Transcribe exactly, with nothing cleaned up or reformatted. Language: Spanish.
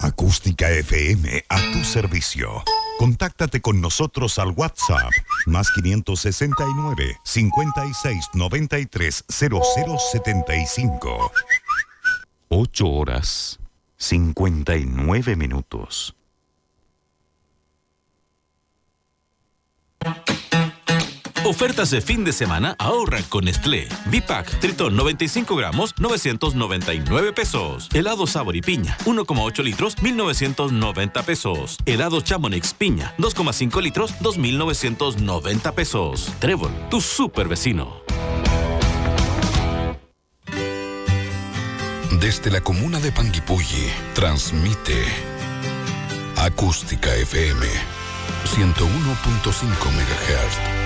Acústica F M a tu servicio. Contáctate con nosotros al WhatsApp más quinientos sesenta y nueve, cincuenta y seis, noventa y tres, cero cero setenta y cinco. Ocho horas, cincuenta y nueve minutos. Ofertas de fin de semana, ahorra con Nestlé. Bipac, Tritón noventa y cinco gramos, novecientos noventa y nueve pesos. Helado sabor y piña, uno coma ocho litros, mil novecientos noventa pesos. Helado Chamonix piña, dos coma cinco litros, dos mil novecientos noventa pesos. Trébol, tu super vecino. Desde la comuna de Panguipulli, transmite Acústica F M ciento uno punto cinco megahertz.